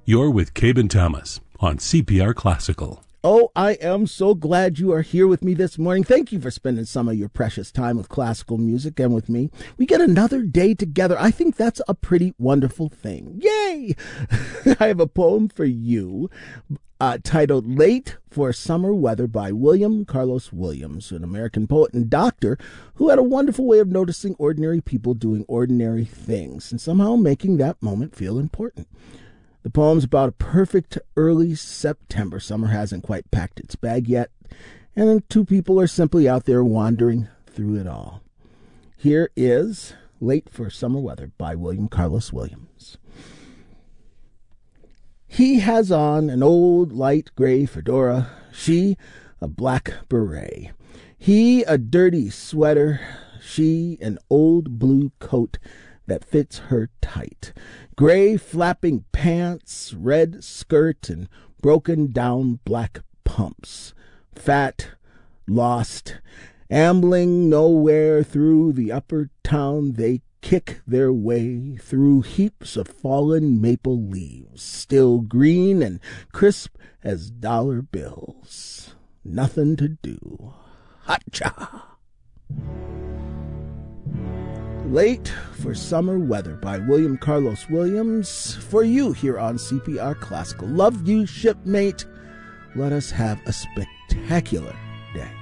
You're with Cabin Thomas on CPR Classical. Oh, I am so glad you are here with me this morning. Thank you for spending some of your precious time with classical music and with me. We get another day together. I think that's a pretty wonderful thing. Yay! I have a poem for you titled Late for Summer Weather by William Carlos Williams, an American poet and doctor who had a wonderful way of noticing ordinary people doing ordinary things and somehow making that moment feel important. The poem's about a perfect early September. Summer hasn't quite packed its bag yet, and then two people are simply out there wandering through it all. Here is Late for Summer Weather by William Carlos Williams. He has on an old light gray fedora, she a black beret. He a dirty sweater, she an old blue coat that fits her tight. Gray flapping pants, red skirt, and broken down black pumps. Fat, lost, ambling nowhere through the upper town, they kick their way through heaps of fallen maple leaves, still green and crisp as dollar bills. Nothing to do. Hotcha! Late for Summer Weather by William Carlos Williams for you here on CPR Classical. Love you, shipmate. Let us have a spectacular day.